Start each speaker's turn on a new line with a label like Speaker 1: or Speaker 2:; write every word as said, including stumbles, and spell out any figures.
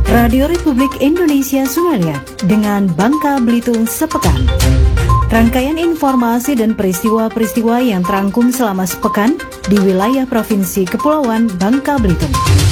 Speaker 1: Radio Republik Indonesia Sumalia dengan Bangka Belitung sepekan. Rangkaian informasi dan peristiwa-peristiwa yang terangkum selama sepekan di wilayah Provinsi Kepulauan Bangka Belitung.